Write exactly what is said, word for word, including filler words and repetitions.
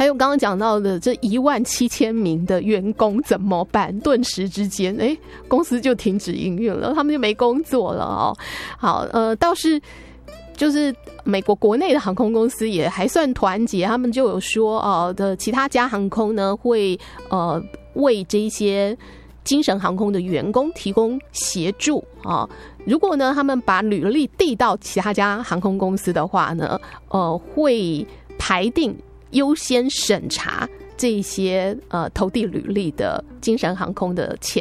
还有刚刚讲到的这一万七千名的员工怎么办？顿时之间，哎，公司就停止营运了，他们就没工作了哦。好，呃，倒是就是美国国内的航空公司也还算团结，他们就有说哦、呃、的其他家航空呢会呃为这些精神航空的员工提供协助啊。如果呢他们把履历递到其他家航空公司的话呢，呃，会排定优先审查这些呃投递履历的精神航空的前